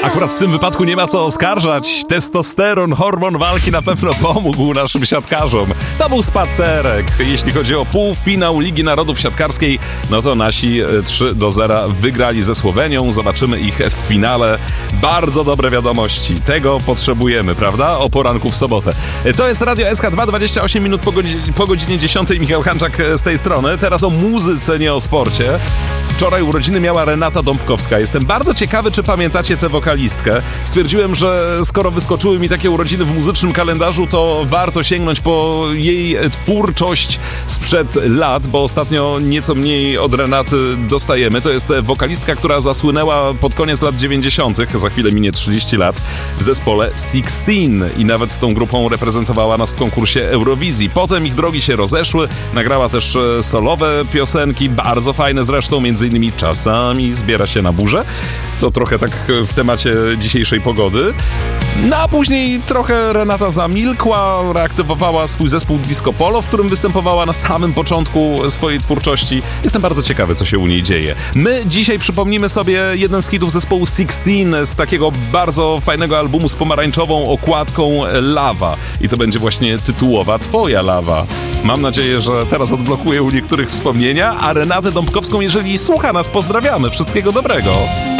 Akurat w tym wypadku nie ma co oskarżać. Testosteron, hormon walki na pewno pomógł naszym siatkarzom. To był spacerek. Jeśli chodzi o półfinał Ligi Narodów Siatkarskiej, no to nasi 3-0 wygrali ze Słowenią. Zobaczymy ich w finale. Bardzo dobre wiadomości. Tego potrzebujemy, prawda? O poranku w sobotę. To jest Radio SK2, 28 minut po godzinie 10. Michał Hanczak z tej strony. Teraz o muzyce, nie o sporcie. Wczoraj urodziny miała Renata Dąbkowska. Jestem bardzo ciekawy, czy pamiętacie tę wokalistkę. Stwierdziłem, że skoro wyskoczyły mi takie urodziny w muzycznym kalendarzu, to warto sięgnąć po jej twórczość sprzed lat, bo ostatnio nieco mniej od Renaty dostajemy. To jest wokalistka, która zasłynęła pod koniec lat 90. Za chwilę minie 30 lat w zespole Sixteen i nawet z tą grupą reprezentowała nas w konkursie Eurowizji. Potem ich drogi się rozeszły. Nagrała też solowe piosenki, bardzo fajne zresztą, między innymi Czasami zbiera się na burzę. To trochę tak w temacie dzisiejszej pogody. No a później trochę Renata zamilkła, reaktywowała swój zespół Disco Polo, w którym występowała na samym początku swojej twórczości. Jestem bardzo ciekawy, co się u niej dzieje. My dzisiaj przypomnimy sobie jeden z hitów zespołu Sixteen z takiego bardzo fajnego albumu z pomarańczową okładką Lawa. I to będzie właśnie tytułowa Twoja Lawa. Mam nadzieję, że teraz odblokuję u niektórych wspomnienia, a Renatę Dąbkowską, jeżeli słucha nas, pozdrawiamy. Wszystkiego dobrego.